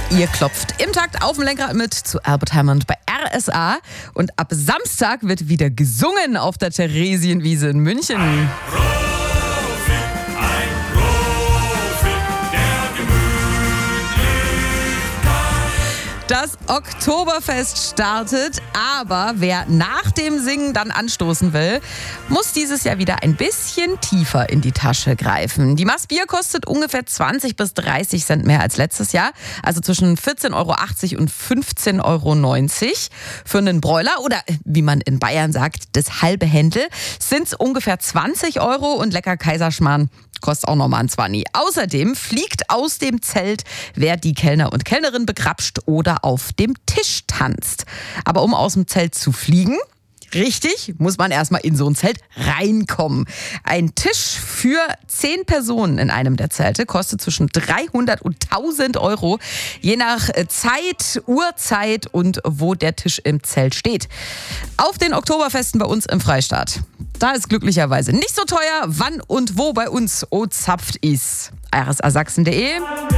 Ihr klopft im Takt auf dem Lenkrad mit zu Albert Hammond bei RSA. Und ab Samstag wird wieder gesungen auf der Theresienwiese in München. Das Oktoberfest startet, aber wer nach dem Singen dann anstoßen will, muss dieses Jahr wieder ein bisschen tiefer in die Tasche greifen. Die Maß Bier kostet ungefähr 20 bis 30 Cent mehr als letztes Jahr, also zwischen 14,80 Euro und 15,90 Euro. Für einen Bräuler oder wie man in Bayern sagt, das halbe Händel, sind es ungefähr 20 Euro und lecker Kaiserschmarrn kostet auch nochmal ein 20. Außerdem fliegt aus dem Zelt, wer die Kellner und Kellnerin begrapscht oder auf dem Tisch tanzt. Aber um aus dem Zelt zu fliegen, richtig, muss man erstmal in so ein Zelt reinkommen. Ein Tisch für 10 Personen in einem der Zelte kostet zwischen 300 und 1000 Euro, je nach Zeit, Uhrzeit und wo der Tisch im Zelt steht. Auf den Oktoberfesten bei uns im Freistaat. Da ist glücklicherweise nicht so teuer, wann und wo bei uns zapft ist. rsasachsen.de